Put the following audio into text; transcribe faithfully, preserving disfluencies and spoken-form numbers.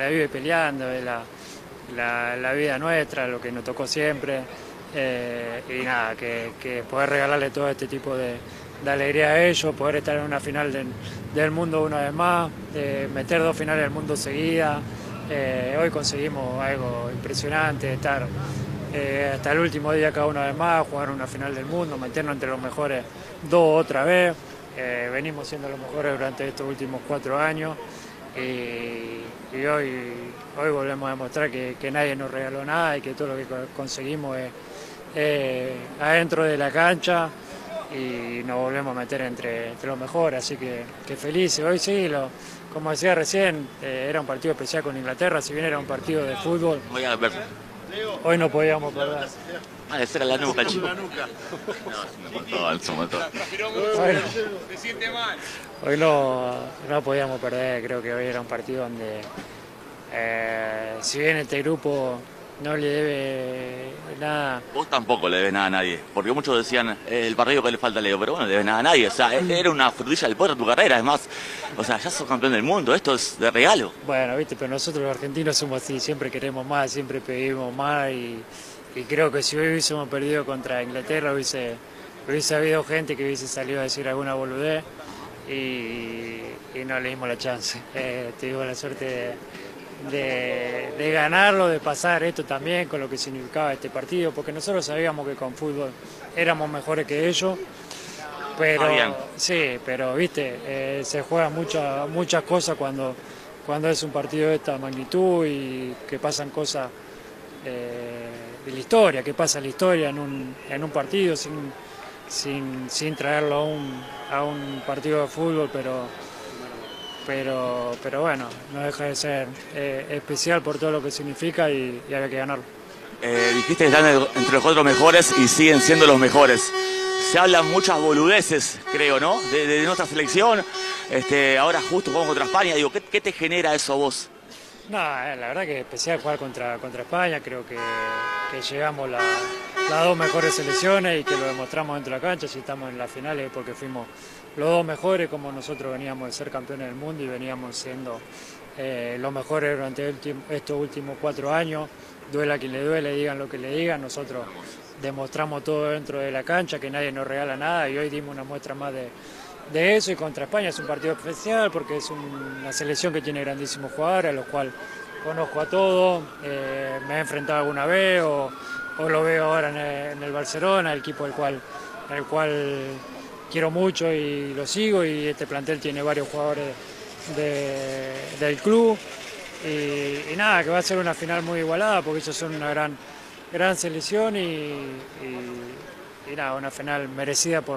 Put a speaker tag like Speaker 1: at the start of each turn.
Speaker 1: la vive peleando, es la, la, la vida nuestra, lo que nos tocó siempre. Eh, y nada, que, que poder regalarle todo este tipo de, de alegría a ellos, poder estar en una final de, del mundo una vez más, eh, meter dos finales del mundo seguidas. Eh, hoy conseguimos algo impresionante, estar eh, hasta el último día cada una vez más, jugar una final del mundo, meternos entre los mejores dos otra vez. Eh, venimos siendo los mejores durante estos últimos cuatro años y, y hoy, hoy volvemos a demostrar que, que nadie nos regaló nada y que todo lo que conseguimos es eh, adentro de la cancha y nos volvemos a meter entre, entre los mejores, así que, que felices. Hoy sí, lo, como decía recién, eh, era un partido especial con Inglaterra, si bien era un partido de fútbol, hoy no podíamos perder.
Speaker 2: Ah, esa era la nuca, chico. No, es un montón, es un montón.
Speaker 1: Hoy, hoy no, no podíamos perder, creo que hoy era un partido donde, eh, si bien este grupo no le debe nada.
Speaker 2: Vos tampoco le debes nada a nadie, porque muchos decían eh, el partido que le falta a Leo, pero bueno, no le debes nada a nadie, o sea, era una frutilla del postre de tu carrera, es más, o sea, ya sos campeón del mundo, esto es de regalo.
Speaker 1: Bueno, viste, pero nosotros los argentinos somos así, siempre queremos más, siempre pedimos más y, y creo que si hoy hubiésemos perdido contra Inglaterra hubiese, hubiese habido gente que hubiese salido a decir alguna boludez y, y no le dimos la chance. Eh, tuvimos la suerte de De, de ganarlo, de pasar esto también con lo que significaba este partido, porque nosotros sabíamos que con fútbol éramos mejores que ellos, pero
Speaker 2: ah,
Speaker 1: sí, pero viste, eh, se juegan muchas muchas cosas cuando, cuando es un partido de esta magnitud y que pasan cosas eh, de la historia, que pasa la historia en un, en un partido sin, sin, sin traerlo a un, a un partido de fútbol, pero Pero, pero bueno, no deja de ser eh, especial por todo lo que significa y, y había que ganarlo.
Speaker 2: Eh, dijiste que están entre los cuatro mejores y siguen siendo los mejores. Se hablan muchas boludeces, creo, ¿no? De, de nuestra selección. Este, ahora justo jugamos contra España. Digo, ¿qué, qué te genera eso a vos?
Speaker 1: No, eh, la verdad que es especial jugar contra, contra España. Creo que, que llegamos la, las dos mejores selecciones y que lo demostramos dentro de la cancha. Si estamos en las finales porque fuimos los dos mejores, como nosotros veníamos de ser campeones del mundo y veníamos siendo eh, los mejores durante el, estos últimos cuatro años. Duela a quien le duele, digan lo que le digan, nosotros demostramos todo dentro de la cancha, que nadie nos regala nada y hoy dimos una muestra más de, de eso. Y contra España es un partido especial porque es un, una selección que tiene grandísimos jugadores, a los cuales conozco a todos, eh, me he enfrentado alguna vez o, o lo veo ahora en el, en el Barcelona, el equipo del cual, el cual quiero mucho y lo sigo, y este plantel tiene varios jugadores de, del club y, y nada, que va a ser una final muy igualada porque ellos son una gran, gran selección y, y, y nada, una final merecida por